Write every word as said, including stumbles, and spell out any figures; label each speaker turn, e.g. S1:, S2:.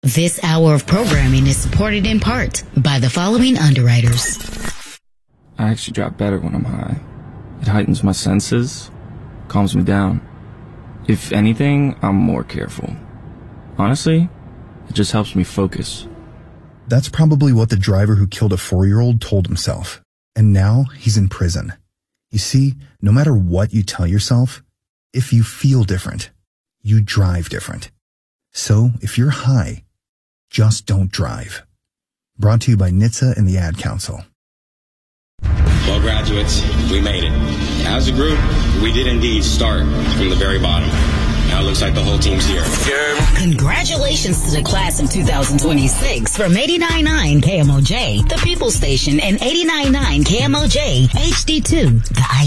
S1: This hour of programming is supported in part by the following underwriters.
S2: I actually drive better when I'm high. It heightens my senses, calms me down. If anything, I'm more careful. Honestly, it just helps me focus.
S3: That's probably what the driver who killed a four-year-old told himself. And now he's in prison. You see, no matter what you tell yourself, if you feel different, you drive different. So if you're high, just don't drive. Brought to you by N H T S A and the Ad Council.
S4: Well, graduates, we made it. As a group, we did indeed start from the very bottom. Now it looks like the whole team's here.
S1: Congratulations to the class of two thousand twenty-six from eighty-nine point nine K M O J, the People Station, and eighty-nine point nine K M O J H D two, the